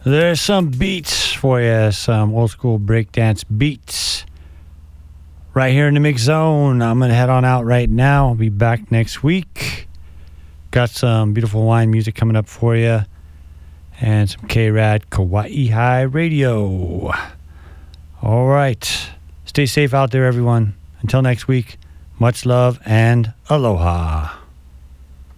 There's some beats for you, some old school breakdance beats. Right here in the mix zone. I'm going to head on out right now. I'll be back next week. Got some beautiful wine music coming up for you. And some K-Rad Kawaii High Radio. All right. Stay safe out there, everyone. Until next week, much love and aloha.